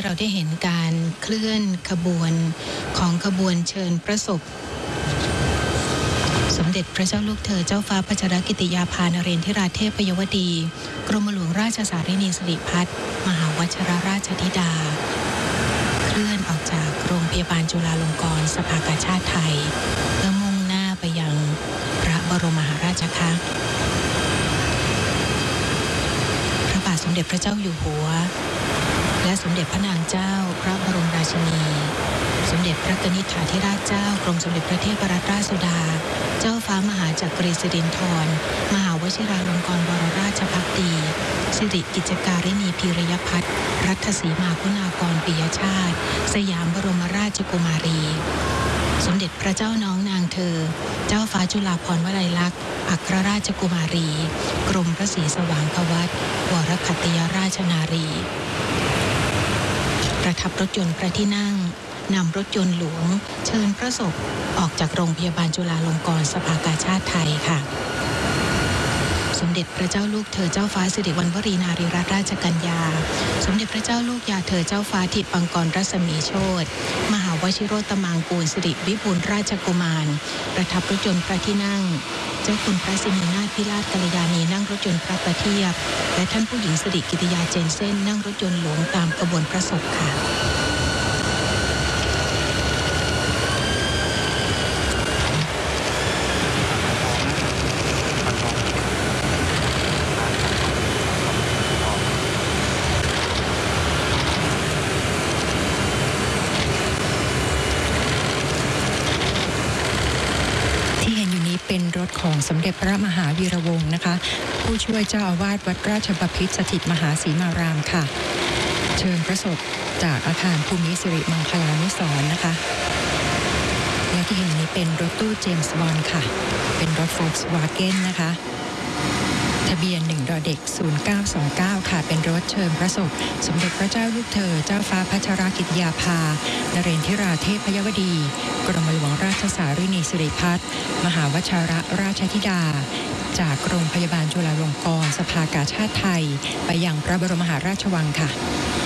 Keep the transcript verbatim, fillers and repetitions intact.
เราได้เห็นการเคลื่อนขบวนของขบวนเชิญพระศพสมเด็จพระเจ้าลูกเธอเจ้าฟ้าพัชรกิติยาภานเรนทิราเทพยวดีกรมหลวงราชสารินีสิริพัฒน์มหาวชิรราชธิดาเคลื่อนออกจากโรงพยาบาลจุฬาลงกรณ์สภากาชาดไทยเพื่อมุ่งหน้าไปยังพระบรมมหาราชคังพระบาทสมเด็จพระเจ้าอยู่หัวและสมเด็จพระนางเจ้าพระบรมราชินีสมเด็จพระกนิษฐาธิราชเจ้ากรมสมเด็จพระเทพรัตนราชสุดาเจ้าฟ้ามหาจักรีสิรินธรมหาวชิราลงกรณบรมราชภักดีสิริกิจการิณีพีรยพัฒน์รัตสีมาคุณากรปิยชาติสยามบรมราชกุมารีสมเด็จพระเจ้าน้องนางเธอเจ้าฟ้าจุฬาภรณ์วลัยลักษณ์อัครราชกุมารีกรมพระศรีสว่างควัตรวรคัตติยราชนารีประทับรถยนต์พระที่นั่งนำรถยนต์หลวงเชิญพระศพออกจากโรงพยาบาลจุฬาลงกรณ์สภากาชาดไทยค่ะสมเด็จพระเจ้าลูกเธอเจ้าฟ้าสิริวัณวรีนารีรัตนราชกัญญาสมเด็จพระเจ้าลูกยาเธอเจ้าฟ้าทิปังกรรัศมีโชติมหาวชิโรตมังกูลสิริวิบูลย์ราชกุมารประทับรถยนต์พระที่นั่งเจ้าคุณพระสินีนาถพิราชกัลยาณีนั่งรถยนต์พระประเทียบและท่านผู้หญิงสิริกิติยาเจนเซ่นนั่งรถยนต์หลวงตามขบวนพระศพค่ะเป็นรถของสมเด็จพระมหาวีระวงศ์นะคะผู้ช่วยเจ้าอาวาสวัดราชบพิตรสถิตมหาสีมารามค่ะเชิญพระศพจากอาคารภูมิสิริมังคลานุสรณ์นะคะและที่เห็นนี้เป็นรถตู้เจมส์บอนด์ค่ะเป็นรถ Volkswagen นะคะทะเบียนหนึ่งดอเด็กศูนย์เก้าสองเก้าค่ะเป็นรถเชิญพระศพสมเด็จพระเจ้าลูกเธอเจ้าฟ้าพัชรกิติยาภานเรนทิราเทพยวดีกรมหลวงราชสารินีสิริพัฒน์มหาวชิรราชธิดาจากโรงพยาบาลจุฬาลงกรณ์สภากาชาดไทยไปยังพระบรมมหาราชวังค่ะ